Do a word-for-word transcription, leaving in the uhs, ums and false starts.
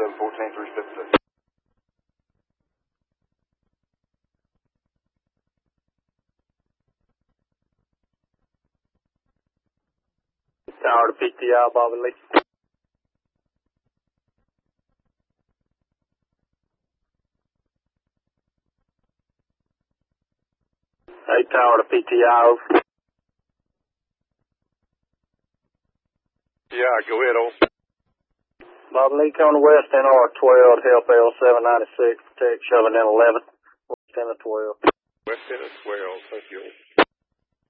seven fourteen three seven six. Tower to P T I, Bobby Lee. Hey, Tower to P T I, over. Yeah, go ahead, over. Bobby Lee, coming west N R twelve, help L seven ninety-six, protect shoving in eleven, west N R twelve. West End of twelve, thank you.